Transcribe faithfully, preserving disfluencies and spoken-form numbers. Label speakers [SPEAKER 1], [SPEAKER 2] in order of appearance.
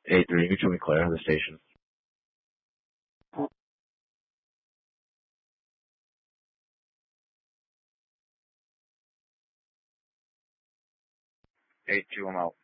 [SPEAKER 1] eight three, mutual me clear the station. eight two, I'm out.